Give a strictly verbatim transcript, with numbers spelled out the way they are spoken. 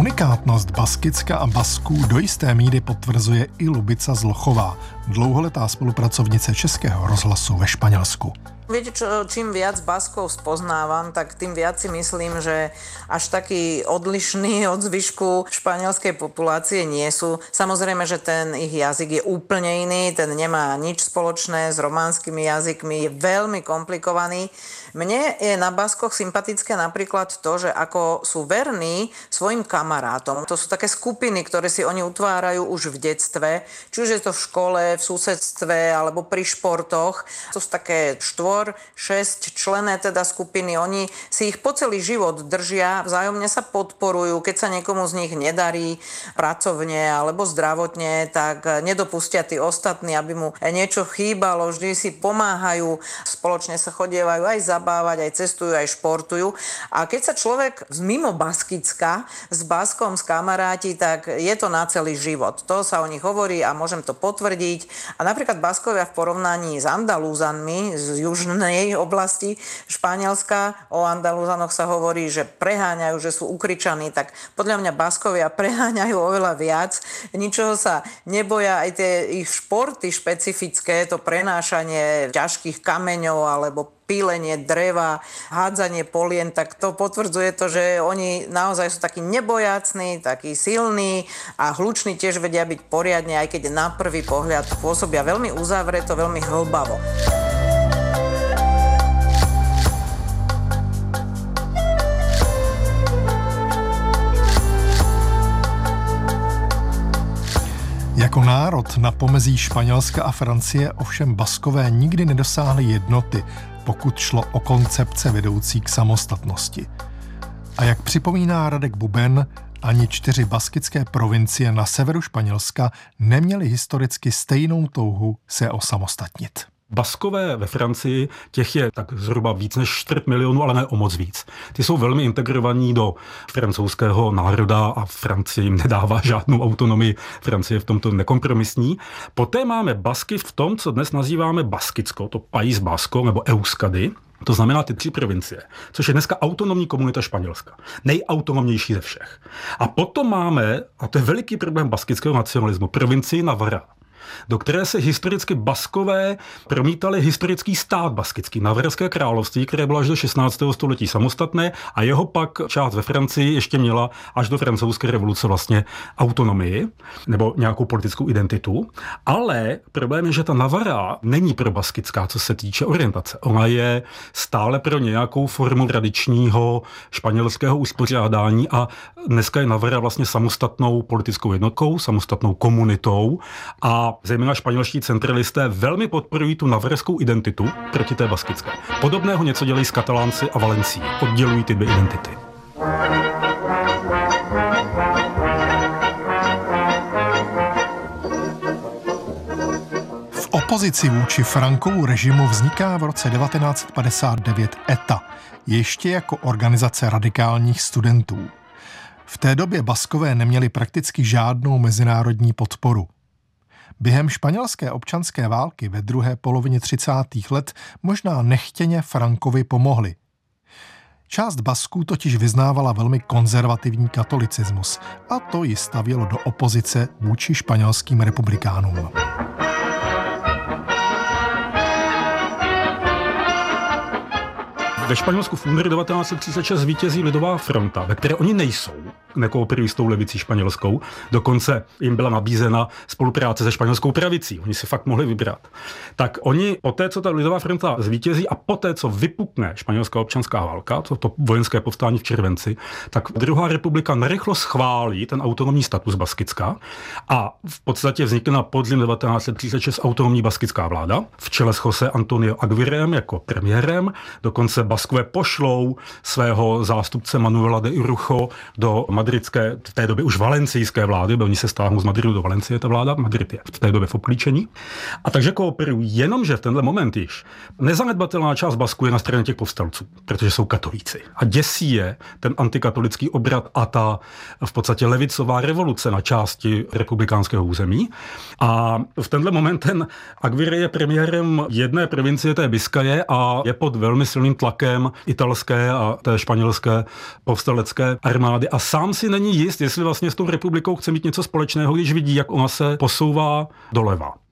Unikátnost Baskicka a Basků do jisté míry potvrzuje i Lubica Zlochová, dlouholetá spolupracovnice Českého rozhlasu ve Španělsku. Viete čo, čím viac Baskov spoznávam, tak tým viac si myslím, že až taký odlišný od zvyšku španielskej populácie nie sú. Samozrejme, že ten ich jazyk je úplne iný, ten nemá nič spoločné s románskymi jazykmi, je veľmi komplikovaný. Mne je na Baskoch sympatické napríklad to, že ako sú verní svojim kamarátom. To sú také skupiny, ktoré si oni utvárajú už v detstve, či už je to v škole, v susedstve alebo pri športoch. To sú také štvor šesť člené teda skupiny, oni si ich po celý život držia, vzájomne sa podporujú, keď sa niekomu z nich nedarí pracovne alebo zdravotne, tak nedopustia tí ostatní, aby mu niečo chýbalo, vždy si pomáhajú, spoločne sa chodievajú aj zabávať, aj cestujú, aj športujú. A keď sa človek z mimo Baskicka s Baskom skamaráti, tak je to na celý život. To sa o nich hovorí a môžem to potvrdiť. A napríklad Baskovia v porovnaní s Andalúzanmi z južnej oblasti Španielska, o Andalúzanoch sa hovorí, že preháňajú, že sú ukričaní, tak podľa mňa Baskovia preháňajú oveľa viac. Ničoho sa neboja, aj tie ich športy špecifické, to prenášanie ťažkých kameňov alebo pílenie dreva, hádzanie polien, tak to potvrdzuje to, že oni naozaj sú takí nebojácni, takí silní a hluční tiež vedia byť poriadne, aj keď na prvý pohľad pôsobia veľmi uzavreto, veľmi hlbavo. Jako národ na pomezí Španělska a Francie ovšem Baskové nikdy nedosáhli jednoty, pokud šlo o koncepce vedoucí k samostatnosti. A jak připomíná Radek Buben, ani čtyři baskické provincie na severu Španělska neměly historicky stejnou touhu se osamostatnit. Baskové ve Francii, těch je tak zhruba víc než čtvrt milionu, ale ne o moc víc. Ty jsou velmi integrovaní do francouzského národa a Francie jim nedává žádnou autonomii. Francie je v tomto nekompromisní. Poté máme Basky v tom, co dnes nazýváme Baskicko, to País Basco nebo Euskady. To znamená ty tři provincie, což je dneska autonomní komunita Španělska. Nejautonomnější ze všech. A potom máme, a to je veliký problém baskického nacionalismu, provincii Navarra, do které se historicky Baskové promítali historický stát baskický, Navarské království, které bylo až do šestnáctého století samostatné a jeho pak část ve Francii ještě měla až do francouzské revoluce vlastně autonomii nebo nějakou politickou identitu. Ale problém je, že ta Navarra není pro baskická, co se týče orientace. Ona je stále pro nějakou formu tradičního španělského uspořádání a dneska je Navarra vlastně samostatnou politickou jednotkou, samostatnou komunitou a zejména španělští centralisté velmi podporují tu navarskou identitu proti té baskické. Podobného něco dělají s Katalánci a Valencií. Oddělují ty dvě identity. V opozici vůči Frankovu režimu vzniká v roce devatenáct padesát devět E T A, ještě jako organizace radikálních studentů. V té době Baskové neměli prakticky žádnou mezinárodní podporu. Během španělské občanské války ve druhé polovině třicátých let možná nechtěně Frankovi pomohli. Část Basků totiž vyznávala velmi konzervativní katolicismus a to ji stavělo do opozice vůči španělským republikánům. Ve Španělsku v únoru devatenáct set třicet šest vítězí Lidová fronta, ve které oni nejsou, nekooperují s tou levicí španělskou. Dokonce jim byla nabízena spolupráce se španělskou pravicí. Oni si fakt mohli vybrat. Tak oni poté, co ta Lidová fronta zvítězí a poté, co vypukne španělská občanská válka, to, to vojenské povstání v červenci, tak druhá republika narychlo schválí ten autonomní status Baskicka a v podstatě vznikne na podzim devatenáct set třicet šest autonomní baskická vláda v čele s José Antonio Aguirrem jako premiérem. Dokonce Baskové pošlou svého zástupce Manuela de Irujo do madridské, v té době už valencijské vlády, bo oni se stáhnou z Madridu do Valencie, ta vláda, Madrid je v té době v obklíčení. A takže kooperují, jenomže v tenhle moment již nezanedbatelná část Basků je na straně těch povstalců, protože jsou katolíci. A děsí je ten antikatolický obrat a ta v podstatě levicová revoluce na části republikánského území. A v tenhle moment ten Aguirre je premiérem jedné provincie té Biskaje a je pod velmi silným tlakem italské a té španělské povstalecké armády a sám sám si není jist, jestli vlastně s tou republikou chce mít něco společného, když vidí, jak ona se posouvá doleva.